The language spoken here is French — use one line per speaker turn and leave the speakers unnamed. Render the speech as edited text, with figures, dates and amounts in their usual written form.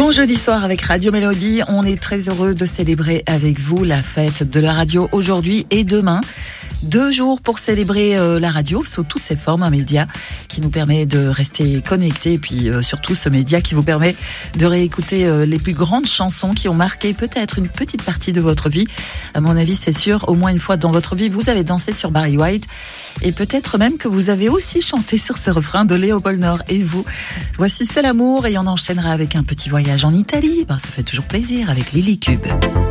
Bon jeudi soir avec Radio Mélodie, on est très heureux de célébrer avec vous la fête de la radio aujourd'hui et demain. 2 jours pour célébrer la radio sous toutes ses formes, un média qui nous permet de rester connectés et puis surtout ce média qui vous permet de réécouter les plus grandes chansons qui ont marqué peut-être une petite partie de votre vie. À mon avis, c'est sûr, au moins une fois dans votre vie, vous avez dansé sur Barry White et peut-être même que vous avez aussi chanté sur ce refrain de Léopold Nord. Et vous, voici C'est l'amour et on enchaînera avec un petit voyage en Italie. Ça fait toujours plaisir avec Lily Cube.